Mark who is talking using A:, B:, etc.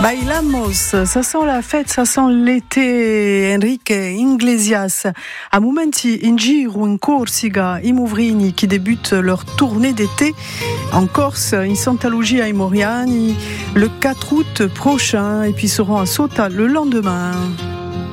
A: Bailamos, ça sent la fête, ça sent l'été. Enrique Iglesias. A momenti in giro in Corsica, i Movrini qui débutent leur tournée d'été en Corse, in Santa Lucia ai Moriani le 4 août prochain et puis seront à Sota le lendemain.